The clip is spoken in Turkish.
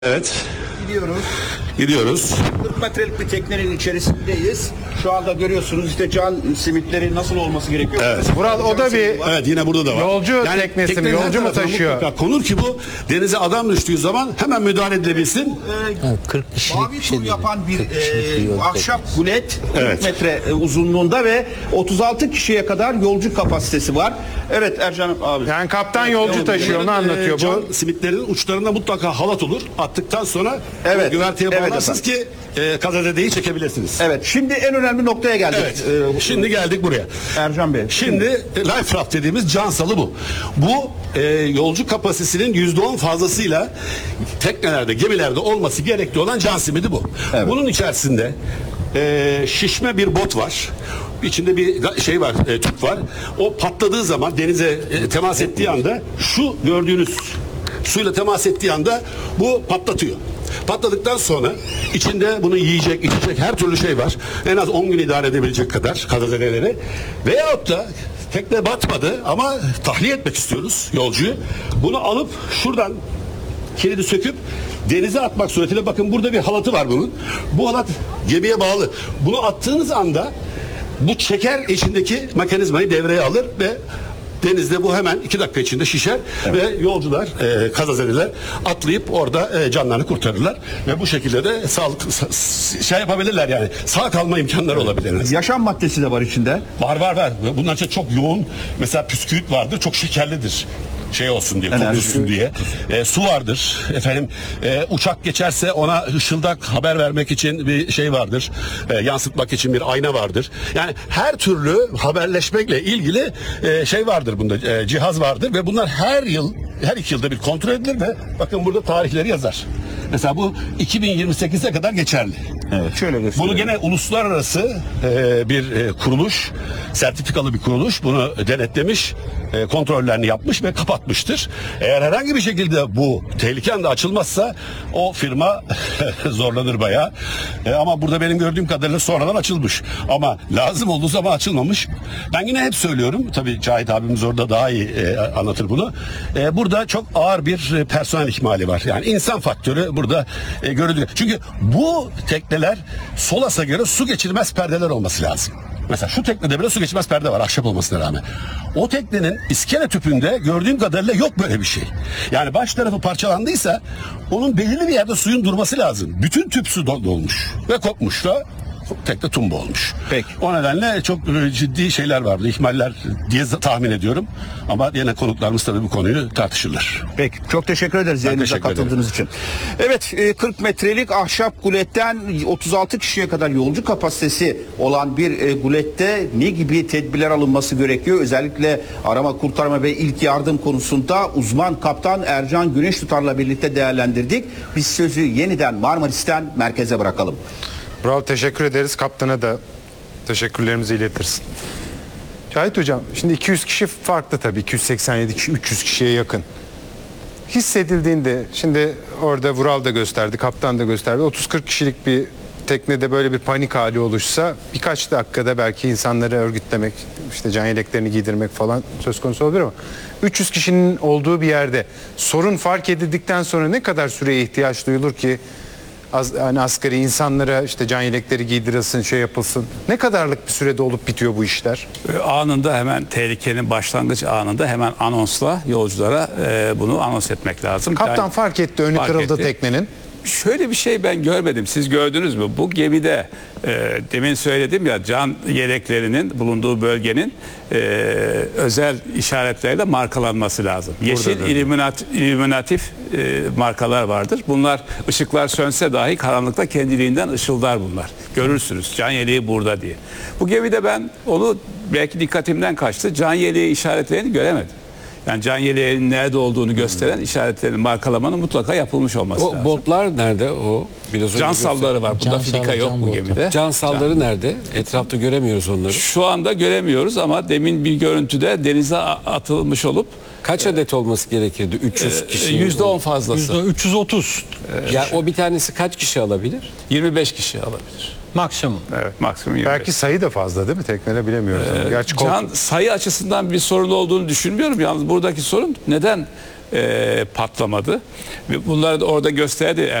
Evet, Gidiyoruz. gidiyoruz. 40 metrelik bir teknenin içerisindeyiz. Şu anda görüyorsunuz işte can simitleri nasıl olması gerekiyor. Evet. Vural, o da bir Evet, yine burada da var. Yolcu teknesi mi? teknenin her Yolcu mu tarafına taşıyor? mutlaka konur ki bu denize adam düştüğü zaman hemen müdahale edilebilsin. 40 kişilik Mavi bir şey tur değil. yapan bir 40 kişilik bir yol ahşap gulet 40 Evet. metre uzunluğunda ve 36 kişiye kadar yolcu kapasitesi var. Evet Ercan abi. Yani kaptan yolcu taşıyor, onu anlatıyor Can bu. simitlerin uçlarında mutlaka halat olur. Attıktan sonra Evet. güverteye Evet bağlarsınız ki kazazedeyi çekebilirsiniz. Evet, şimdi en önemli noktaya geldik. Evet. Şimdi geldik buraya. Ercan Bey. Şimdi life raft dediğimiz can salı bu. Bu yolcu kapasitesinin %10 fazlasıyla teknelerde, gemilerde olması gerekli olan can simidi bu. Evet. Bunun içerisinde şişme bir bot var. İçinde bir şey var, tüp var. O patladığı zaman denize temas ettiği anda şu gördüğünüz suyla temas ettiği anda bu patlatıyor. Patladıktan sonra içinde bunu yiyecek, içecek her türlü şey var. En az 10 gün idare edebilecek kadar kazazedeleri. Veyahut da tekne batmadı ama tahliye etmek istiyoruz yolcuyu. Bunu alıp şuradan kilidi söküp denize atmak suretiyle, bakın burada bir halatı var bunun. Bu halat gemiye bağlı. Bunu attığınız anda bu çeker içindeki mekanizmayı devreye alır ve denizde bu hemen 2 dakika içinde şişer ve yolcular, kazazedeler atlayıp orada canlarını kurtarırlar ve bu şekilde de sağlık şey yapabilirler, yani sağ kalma imkanları olabilir. Yaşam maddesi de var içinde. Var. Bunlar çok yoğun. Mesela püsküvit vardır, çok şekerlidir. Şey olsun diye, koklusun diye. Su vardır. Efendim, uçak geçerse ona ışıldak haber vermek için bir şey vardır. Yansıtmak için bir ayna vardır. Yani her türlü haberleşmekle ilgili şey vardır bunda. Cihaz vardır ve bunlar her 2 yılda bir kontrol edilir ve bakın burada tarihleri yazar. Mesela bu 2028'e kadar geçerli. Evet, şöyle göstereyim. Bunu gene uluslararası bir kuruluş, sertifikalı bir kuruluş bunu denetlemiş, kontrollerini yapmış ve kapatmıştır. Eğer herhangi bir şekilde bu tehlike anda açılmazsa o firma zorlanır bayağı. Ama burada benim gördüğüm kadarıyla sonradan açılmış. Ama lazım olduğu zaman açılmamış. Ben yine hep söylüyorum, tabii Cahit abimiz orada daha iyi anlatır bunu. Burada çok ağır bir personel ihmali var. Yani insan faktörü burada görülüyor. Çünkü bu tekneler Solas'a göre su geçirmez perdeler olması lazım. Mesela şu teknede bile su geçmez perde var, ahşap olmasına rağmen. O teknenin iskele tüpünde gördüğüm kadarıyla yok böyle bir şey. Yani baş tarafı parçalandıysa onun belirli bir yerde suyun durması lazım. Bütün tüp su dolmuş ve kopmuş da tekne tumba olmuş. Peki. O nedenle çok ciddi şeyler vardı, ihmaller diye tahmin ediyorum. Ama yine konuklarımız tabii bu konuyu tartışırlar. Peki, çok teşekkür ederiz yayınımıza teşekkür katıldığınız için. Evet, 40 metrelik ahşap guletten 36 kişiye kadar yolcu kapasitesi olan bir gulette ne gibi tedbirler alınması gerekiyor? Özellikle arama, kurtarma ve ilk yardım konusunda uzman kaptan Ercan Güneştutar'la birlikte değerlendirdik. Biz sözü yeniden Marmaris'ten merkeze bırakalım. Vural, teşekkür ederiz. Kaptana da teşekkürlerimizi iletirsin. Cahit Hocam, şimdi 200 kişi farklı tabii. 287 kişi, 300 kişiye yakın. Hissedildiğinde, şimdi orada Vural da gösterdi, kaptan da gösterdi. 30-40 kişilik bir teknede böyle bir panik hali oluşsa birkaç dakikada belki insanları örgütlemek, işte can yeleklerini giydirmek falan söz konusu olabilir ama 300 kişinin olduğu bir yerde sorun fark edildikten sonra ne kadar süreye ihtiyaç duyulur ki hani asgari insanlara işte can yelekleri giydirilsin, şey yapılsın? Ne kadarlık bir sürede olup bitiyor bu işler? Anında, hemen tehlikenin başlangıç anında hemen anonsla yolculara bunu anons etmek lazım. Kaptan Yani fark etti, önü fark kırıldı etti. teknenin. Şöyle bir şey ben görmedim. Siz gördünüz mü? Bu gemide demin söyledim ya, can yeleklerinin bulunduğu bölgenin özel işaretlerle markalanması lazım. Yeşil illüminatif markalar vardır. Bunlar ışıklar sönse dahi karanlıkta kendiliğinden ışıldar bunlar. Görürsünüz can yeleği burada diye. Bu gemide ben onu, belki dikkatimden kaçtı, can yeleği işaretlerini göremedim. Yani can yeleğinin nerede olduğunu gösteren işaretlerin, markalamanın mutlaka yapılmış olması lazım. O botlar nerede? O biraz Can salları var. Burada filika yok bu gemide. Can salları nerede? Etrafta göremiyoruz onları. Şu anda göremiyoruz ama demin bir görüntüde denize atılmış olup Kaç adet olması gerekirdi? 300 kişi. %10 fazlası. %330 Ya o bir tanesi kaç kişi alabilir? 25 kişi alabilir. maksimum. Evet, maksimum 25. Belki sayı da fazla değil mi? Teknede bilemiyoruz. Gerçi Can sayı açısından bir sorun olduğunu düşünmüyorum. Yalnız buradaki sorun neden patlamadı. Ve bunları da orada gösterdi.